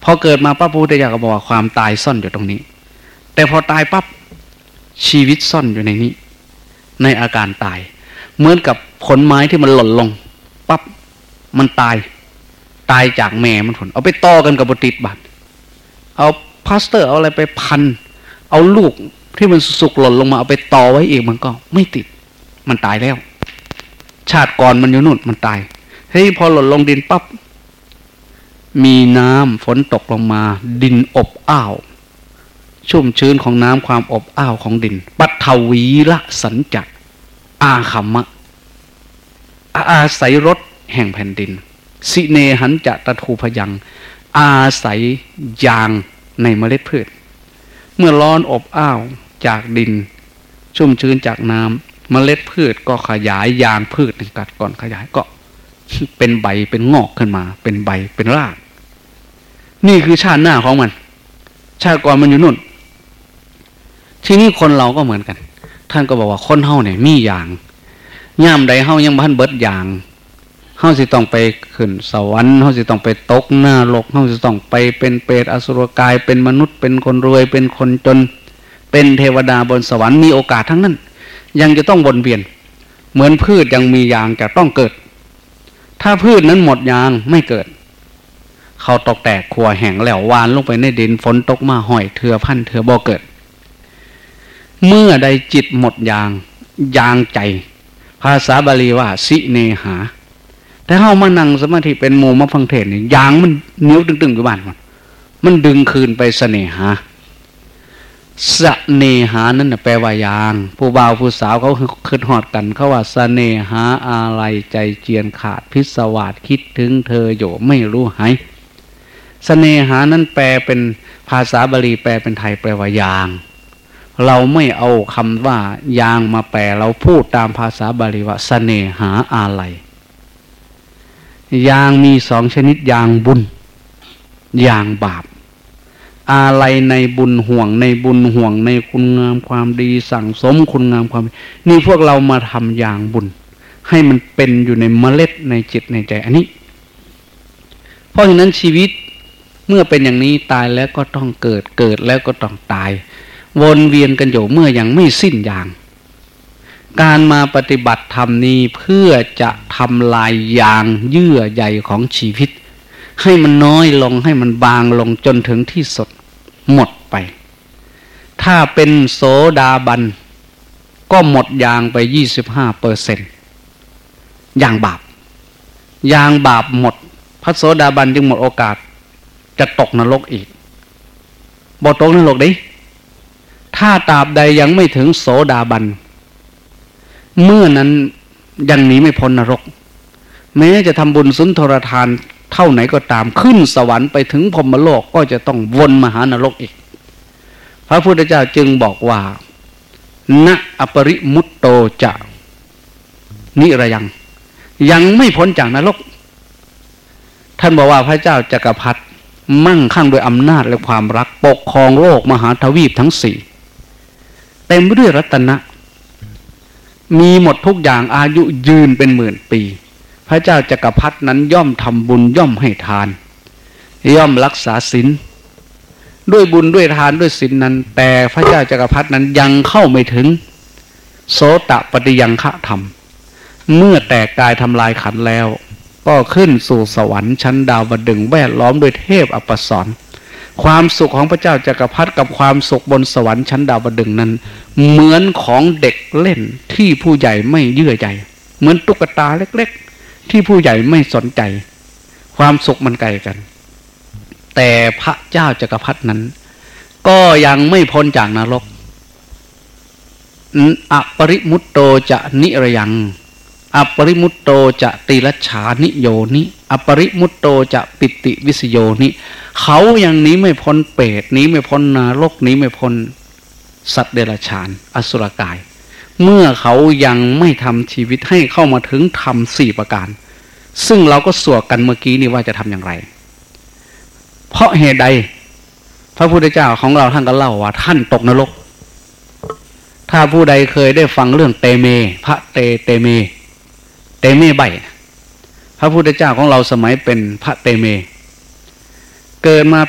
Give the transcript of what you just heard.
อเกิดมาปั๊บพระพุทธเจ้าก็บอกว่าความตายซ่อนอยู่ตรงนี้แต่พอตายปั๊บชีวิตซ่อนอยู่ในนี้ในอาการตายเหมือนกับผลไม้ที่มันหล่นลงปั๊บมันตายจากแม่มันผลเอาไปต่อกันกับบติดบัตรเอาพลาสเตอร์เอาอะไรไปพันเอาลูกที่มันสุกหล่นลงมาเอาไปต่อไว้อีกมันก็ไม่ติดมันตายแล้วชาติก่อนมันอยู่นู่นมันตายเฮ้ยพอหล่นลงดินปั๊บมีน้ำฝนตกลงมาดินอบอ้าวชุ่มชื้นของน้ำความอบอ้าวของดินปัทวีละสัญจักอาคัมมะอาศัยรสแห่งแผ่นดินสิเนหันจะตะทูพยังอาศัยยางในเมล็ดพืชเมื่อร้อนอบอ้าวจากดินชุ่มชื้นจากน้ำเมล็ดพืชก็ขยายยางพืชกัดก่อนขยายก็เป็นใบเป็นงอกขึ้นมาเป็นใบเป็นรากนี่คือชาติหน้าของมันชาติก่อนมันอยู่นู่นที่นี่คนเราก็เหมือนกันท่านก็บอกว่าคนเฮาเนี่ยมีอย่างย่ามใดเฮายังบ่ทันเบิดอย่างเฮาสิต้องไปขึ้นสวรรค์เฮาสิต้องไปตกนรกเฮาสิต้องไปเป็นเปรตอสุรกายเป็นมนุษย์เป็นคนรวยเป็นคนจนเป็นเทวดาบนสวรรค์มีโอกาสทั้งนั้นยังจะต้องวนเวียนเหมือนพืชยังมียางจะต้องเกิดถ้าพืชนั้นหมดยางไม่เกิดเขาตกแตกขัวแห้งแล้ววานลงไปในดินฝนตกมาห้อยเถื่อพันเถื่อบ่เกิดเมื่อใดจิตหมดยางใจภาษาบาลีว่าสิเนหาแต่เฮามานั่งสมาธิเป็นหมู่มาฟังเทศน์นี่ยางมันเหนียวตึงๆอยู่บ้านมันดึงคืนไปเสน่หาสเนหานั่นน่ะแปลว่ายางผู้บ่าวผู้สาวเขาคิดฮอดกันเขาว่าสเนหาอะไรใจเจียนขาดพิศวาสคิดถึงเธออยู่ไม่รู้หายสเนหานั้นแปลเป็นภาษาบาลีแปลเป็นไทยแปลว่ายางเราไม่เอาคำว่ายางมาแปลเราพูดตามภาษาบาลีว่าสเสน่หาอะไรยางมีสองชนิดยางบุญยางบาปอะไรในบุญห่วงในบุญห่วงในคุณงามความดีสั่งสมคุณงามความนี่พวกเรามาทำยางบุญให้มันเป็นอยู่ในเมล็ดในจิตในใจอันนี้เพราะฉะนั้นชีวิตเมื่อเป็นอย่างนี้ตายแล้วก็ต้องเกิดแล้วก็ต้องตายวนเวียนกันอยู่เมื่อยังไม่สิ้นอย่างการมาปฏิบัติธรรมนี้เพื่อจะทำลายยางเยื่อใยของชีวิตให้มันน้อยลงให้มันบางลงจนถึงที่สุดหมดไปถ้าเป็นโสดาบันก็หมดยางไป 25% ยางบาปหมดพระโสดาบันจึงหมดโอกาสจะตกนรกอีกบ่ตกนรกดิถ้าตราบใดยังไม่ถึงโสดาบันเมื่อนั้นยังหนีไม่พ้นนรกแม้จะทำบุญสุนทรทานเท่าไหนก็ตามขึ้นสวรรค์ไปถึงพรหมโลกก็จะต้องวนมาหานรกอีกพระพุทธเจ้าจึงบอกว่านะอปริมุตโตจะนิระยังไม่พ้นจากนรกท่านบอกว่าพระเจ้าจักรพรรดิมั่งคั่งด้วยอำนาจและความรักปกครองโลกมหาทวีปทั้งสี่เต็มไปด้วยรัตนะมีหมดทุกอย่างอายุยืนเป็นหมื่นปีพระเจ้าจักรพรรดินั้นย่อมทำบุญย่อมให้ทานย่อมรักษาศีลด้วยบุญด้วยทานด้วยศีลนั้นแต่พระเจ้าจักรพรรดินั้นยังเข้าไม่ถึงโสตปฏิยังฆธรรมเมื่อแตกกายทำลายขันธ์แล้วก็ขึ้นสู่สวรรค์ชั้นดาวดึงส์แวดล้อมด้วยเทพอัปสรความสุขของพระเจ้าจักรพรรดิกับความสุขบนสวรรค์ชั้นดาวดึงส์นั้นเหมือนของเด็กเล่นที่ผู้ใหญ่ไม่เยื่อใยเหมือนตุ๊กตาเล็กๆที่ผู้ใหญ่ไม่สนใจความสุขมันไกลกันแต่พระเจ้าจักรพรรดินั้นก็ยังไม่พ้นจากนรกอปริมุตโตจะนิระยังอปริมุตโตจะติรัจฉานิโยนิอปริมุตโตจะปิติวิสโยนิเขายังหนีไม่พ้นเปรตหนีไม่พ้นนรกหนีไม่พ้นสัตว์เดรัจฉานอสุรกายเมื่อเขายังไม่ทำชีวิตให้เข้ามาถึงธรรม4ประการซึ่งเราก็สวดกันเมื่อกี้นี่ว่าจะทำอย่างไรเพราะเหตุใดพระพุทธเจ้าของเราท่านก็เล่าว่าท่านตกนรกถ้าผู้ใดเคยได้ฟังเรื่องเตเมพระเตเมใบพระพุทธเจ้าของเราสมัยเป็นพระเตเมเกิดมา